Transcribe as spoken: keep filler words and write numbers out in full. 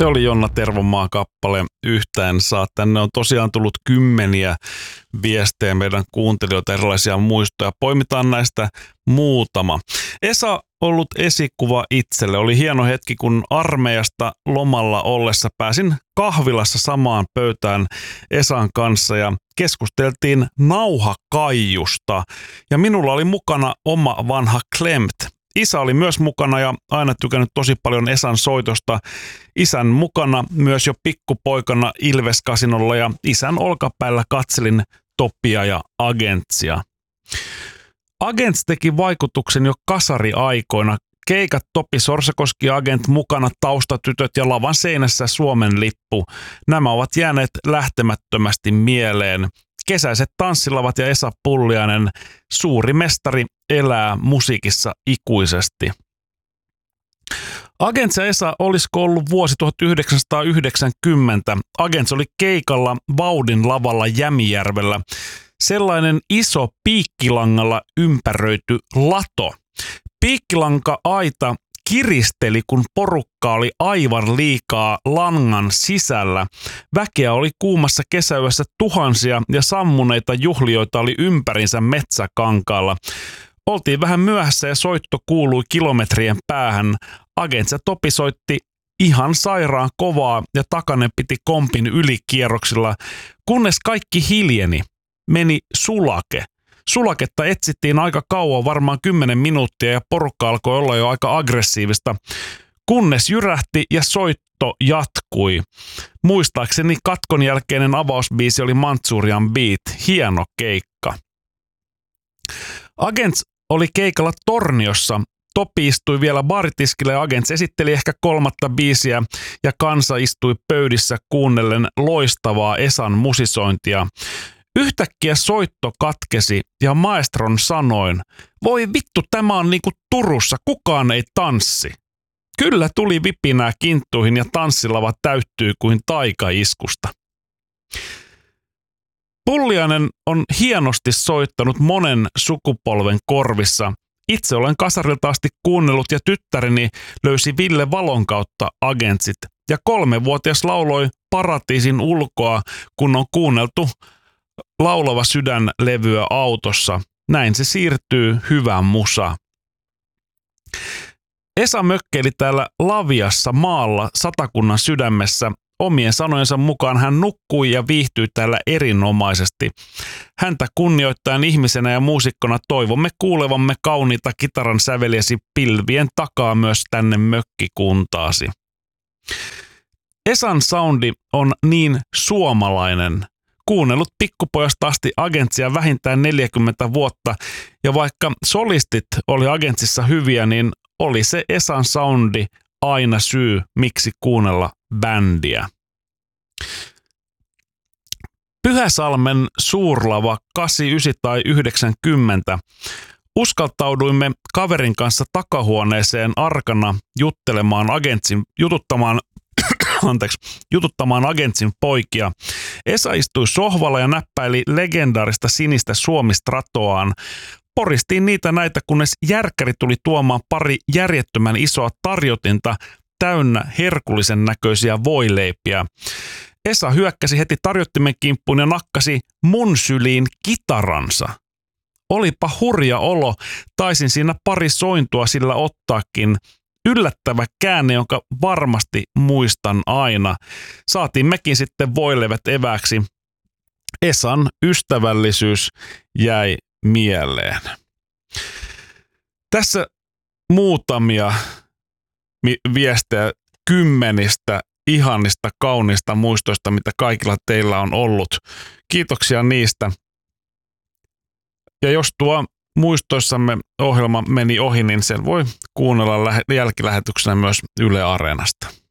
Se oli Jonna Tervomaa kappale Yhtään saa. Tänne on tosiaan tullut kymmeniä viestejä meidän kuuntelijoita, erilaisia muistoja. Poimitaan näistä muutama. Esa ollut esikuva itselle. Oli hieno hetki, kun armeijasta lomalla ollessa pääsin kahvilassa samaan pöytään Esan kanssa ja keskusteltiin nauhakaijusta. Ja minulla oli mukana oma vanha Klemt. Isä oli myös mukana ja aina tykännyt tosi paljon Esan soitosta. Isän mukana myös jo pikkupoikana Ilves-kasinolla ja isän olkapäällä katselin Toppia ja Agentsia. Agents teki vaikutuksen jo kasariaikoina. Keikat Topi Sorsakoski Agent mukana, taustatytöt ja lavan seinässä Suomen lippu. Nämä ovat jääneet lähtemättömästi mieleen. Kesäiset tanssilavat ja Esa Pulliainen, suuri mestari, elää musiikissa ikuisesti. Agents ja Esa olisiko ollut vuosi tuhatyhdeksänsataayhdeksänkymmentä. Agents oli keikalla Vaudin lavalla Jämijärvellä. Sellainen iso piikkilangalla ympäröity lato. Piikkilanka-aita kiristeli, kun porukka oli aivan liikaa langan sisällä. Väkeä oli kuumassa kesäyössä tuhansia ja sammuneita juhlijoita oli ympärinsä metsäkankaalla. Oltiin vähän myöhässä ja soitto kuului kilometrien päähän. Agents ja Topi soitti ihan sairaan kovaa ja Takanen piti kompin ylikierroksilla, kunnes kaikki hiljeni. Meni sulake. Sulaketta etsittiin aika kauan, varmaan kymmenen minuuttia ja porukka alkoi olla jo aika aggressiivista, kunnes jyrähti ja soitto jatkui. Muistaakseni katkon jälkeinen avausbiisi oli Mantsurian Beat, hieno keikka. Agents oli keikalla Torniossa. Topi istui vielä baritiskille ja Agents esitteli ehkä kolmatta biisiä ja kansa istui pöydissä kuunnellen loistavaa Esan musisointia. Yhtäkkiä soitto katkesi ja maestron sanoin, voi vittu, tämä on niinku Turussa, kukaan ei tanssi. Kyllä tuli vipinää kinttuihin ja tanssilava täyttyy kuin taikaiskusta. Pulliainen on hienosti soittanut monen sukupolven korvissa. Itse olen kasarilta asti kuunnellut ja tyttäreni löysi Ville Valon kautta Agentsit. Ja kolmevuotias lauloi Paratiisin ulkoa, kun on kuunneltu Laulava sydän -levyä autossa. Näin se siirtyy hyvä musa. Esa mökkeili täällä Laviassa maalla Satakunnan sydämessä. Omien sanojensa mukaan hän nukkui ja viihtyi täällä erinomaisesti. Häntä kunnioittaen ihmisenä ja muusikkona toivomme kuulevamme kauniita kitaran säveliäsi pilvien takaa myös tänne mökkikuntaasi. Esan soundi on niin suomalainen. Kuunnellut pikkupojasta asti Agentsia vähintään neljäkymmentä vuotta, ja vaikka solistit oli Agentsissa hyviä, niin oli se Esan soundi aina syy, miksi kuunnella bändiä. Pyhäsalmen suurlava kahdeksankymmentäyhdeksän tai yhdeksänkymmentä. Uskaltauduimme kaverin kanssa takahuoneeseen arkana juttelemaan Agentsin, jututtamaan Anteeksi, jututtamaan Agentsin poikia. Esa istui sohvalla ja näppäili legendaarista sinistä Suomi-stratoaan. Poristiin niitä näitä, kunnes järkkäri tuli tuomaan pari järjettömän isoa tarjotinta täynnä herkullisen näköisiä voileipiä. Esa hyökkäsi heti tarjottimen kimppuun ja nakkasi mun syliin kitaransa. Olipa hurja olo, taisin siinä pari sointua sillä ottaakin. Yllättävä käänne, jonka varmasti muistan aina. Saatiin mekin sitten voileivät evääksi. Esan ystävällisyys jäi mieleen. Tässä muutamia viestejä kymmenistä ihanista, kaunista muistoista, mitä kaikilla teillä on ollut. Kiitoksia niistä. Ja jos tuo muistoissamme ohjelma meni ohi, niin sen voi kuunnella jälkilähetyksenä myös Yle Areenasta.